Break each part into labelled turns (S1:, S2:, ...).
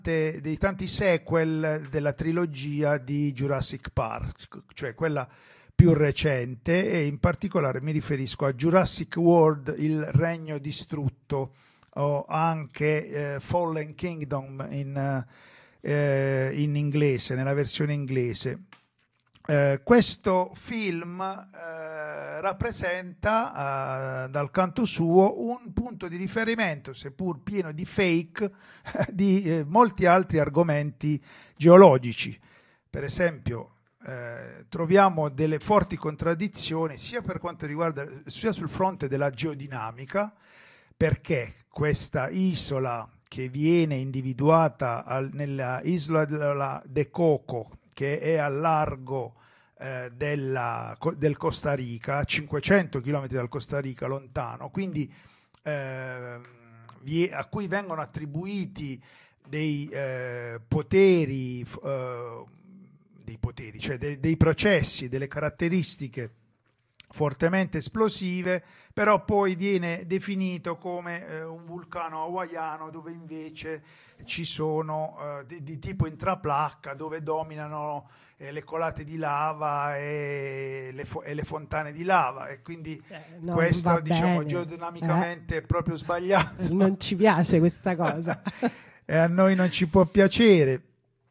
S1: dei tanti sequel della trilogia di Jurassic Park, cioè quella più recente, e in particolare mi riferisco a Jurassic World, il regno distrutto, o anche Fallen Kingdom in inglese, nella versione inglese. Questo film rappresenta dal canto suo un punto di riferimento, seppur pieno di fake, di molti altri argomenti geologici. Per esempio, troviamo delle forti contraddizioni sia per quanto riguarda, sia sul fronte della geodinamica, perché questa isola che viene individuata nella Isla de Coco, che è a largo del Costa Rica, a 500 km dal Costa Rica, lontano, quindi a cui vengono attribuiti dei poteri, cioè dei processi, delle caratteristiche fortemente esplosive, però poi viene definito come un vulcano hawaiano, dove invece ci sono di tipo intraplacca, dove dominano le colate di lava e le fontane di lava, e quindi
S2: no,
S1: questo, diciamo,
S2: bene.
S1: geodinamicamente è proprio sbagliato.
S2: Non ci piace questa cosa.
S1: E a noi non ci può piacere.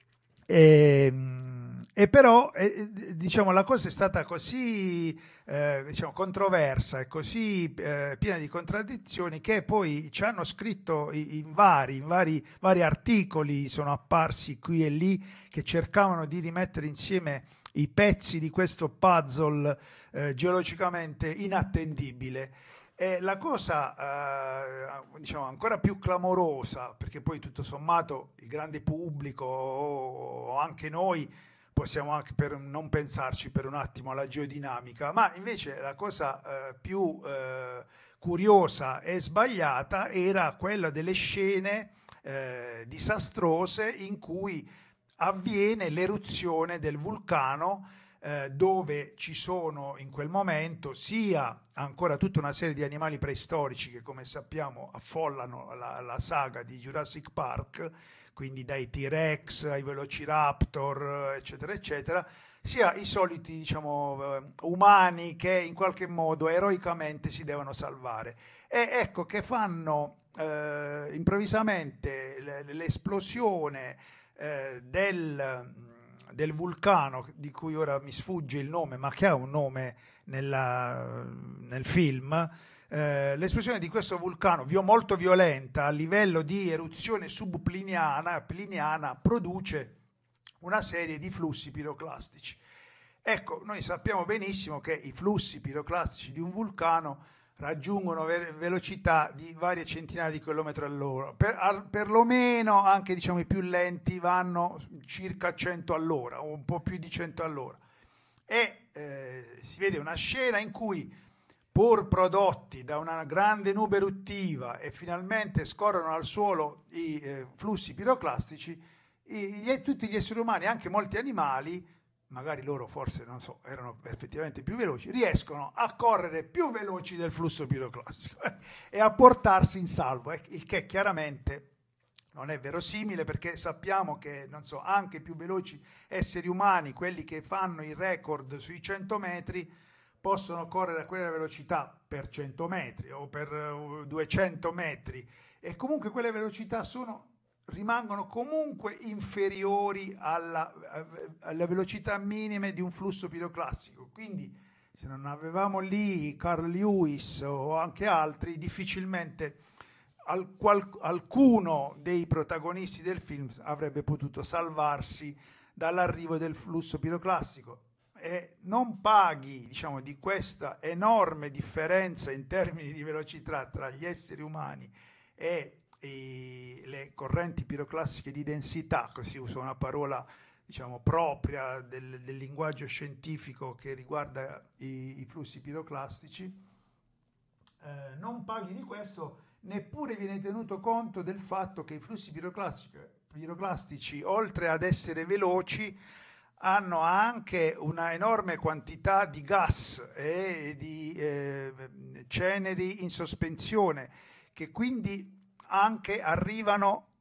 S1: E però diciamo, la cosa è stata così diciamo, controversa e così piena di contraddizioni, che poi ci hanno scritto in vari articoli, sono apparsi qui e lì, che cercavano di rimettere insieme i pezzi di questo puzzle geologicamente inattendibile. E la cosa, diciamo, ancora più clamorosa, perché poi tutto sommato il grande pubblico o anche noi possiamo anche non pensarci per un attimo alla geodinamica, ma invece la cosa più curiosa e sbagliata era quella delle scene disastrose in cui avviene l'eruzione del vulcano, dove ci sono in quel momento sia ancora tutta una serie di animali preistorici che, come sappiamo, affollano la saga di Jurassic Park, quindi dai T-Rex ai Velociraptor, eccetera, eccetera, sia i soliti, diciamo, umani che in qualche modo eroicamente si devono salvare. E ecco che fanno improvvisamente l'esplosione del vulcano, di cui ora mi sfugge il nome, ma che ha un nome nel film. L'esplosione di questo vulcano molto violenta a livello di eruzione pliniana produce una serie di flussi piroclastici. Ecco, noi sappiamo benissimo che i flussi piroclastici di un vulcano raggiungono velocità di varie centinaia di chilometri all'ora, perlomeno anche, diciamo, i più lenti vanno circa 100 all'ora o un po' più di 100 all'ora, e si vede una scena in cui, pur prodotti da una grande nube eruttiva e finalmente scorrono al suolo i flussi piroclastici, tutti gli esseri umani, anche molti animali, magari loro forse, non so, erano effettivamente più veloci, riescono a correre più veloci del flusso piroclastico e a portarsi in salvo, il che chiaramente non è verosimile, perché sappiamo che, non so, anche più veloci esseri umani, quelli che fanno il record sui 100 metri, possono correre a quella velocità per 100 metri o per 200 metri, e comunque quelle velocità rimangono comunque inferiori alle velocità minime di un flusso piroclastico. Quindi, se non avevamo lì Carl Lewis o anche altri, difficilmente alcuno dei protagonisti del film avrebbe potuto salvarsi dall'arrivo del flusso piroclastico. E non paghi, diciamo, di questa enorme differenza in termini di velocità tra gli esseri umani e le correnti piroclastiche di densità, così uso una parola, diciamo, propria del linguaggio scientifico che riguarda i flussi piroclastici, non paghi di questo, neppure viene tenuto conto del fatto che i flussi piroclastici, oltre ad essere veloci, hanno anche una enorme quantità di gas e di ceneri in sospensione, che quindi anche arrivano